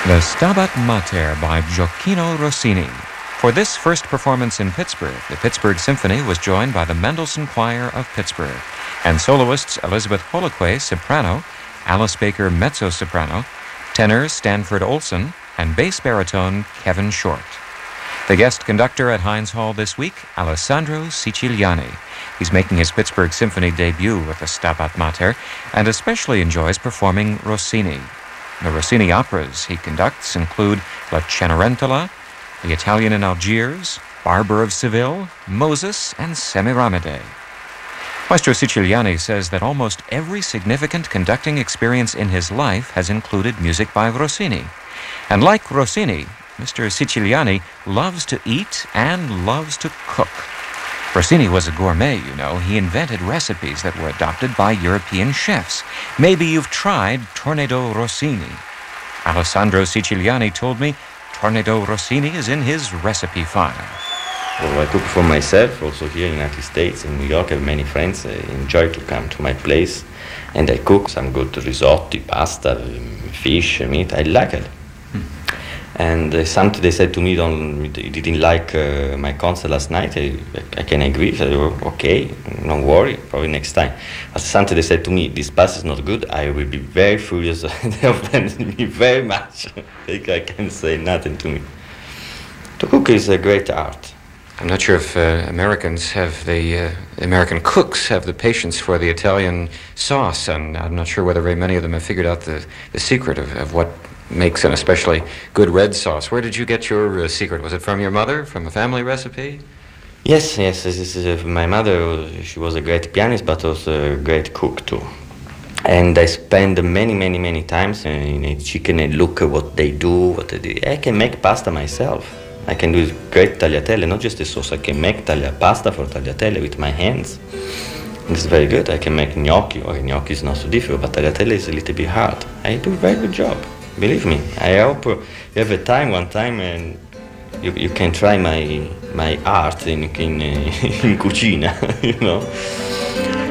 The Stabat Mater by Gioacchino Rossini. For this first performance in Pittsburgh, the Pittsburgh Symphony was joined by the Mendelssohn Choir of Pittsburgh and soloists Elizabeth Holoquay, soprano, Alice Baker, mezzo-soprano, tenor Stanford Olson, and bass baritone Kevin Short. The guest conductor at Heinz Hall this week, Alessandro Siciliani. He's making his Pittsburgh Symphony debut with the Stabat Mater and especially enjoys performing Rossini. The Rossini operas he conducts include La Cenerentola, The Italian in Algiers, Barber of Seville, Moses, and Semiramide. Maestro Siciliani says that almost every significant conducting experience in his life has included music by Rossini. And like Rossini, Mr. Siciliani loves to eat and loves to cook. Rossini was a gourmet, you know. He invented recipes that were adopted by European chefs. Maybe you've tried Tornado Rossini. Alessandro Siciliani told me Tornado Rossini is in his recipe file. Well, I cook for myself, also here in the United States. In New York, I have many friends. They enjoy to come to my place. And I cook some good risotto, pasta, fish, meat. I like it. And something they said to me, you didn't like my concert last night. I can agree. I said, okay, don't worry, probably next time. But something they said to me, this pasta is not good. I will be very furious. They offended me very much. I can't say nothing to me. To cook is a great art. I'm not sure if American cooks have the patience for the Italian sauce, and I'm not sure whether very many of them have figured out the secret of what makes an especially good red sauce. Where did you get your secret? Was it from your mother, from a family recipe? Yes. This is, my mother, she was a great pianist, but also a great cook too. And I spend many times in a chicken and look at what they do. I can make pasta myself. I can do great tagliatelle, not just the sauce. I can make pasta for tagliatelle with my hands. It's very good. I can make gnocchi. Gnocchi is not so difficult, but tagliatelle is a little bit hard. I do a very good job. Believe me. I hope you have a time one time and you can try my art in cucina, you know.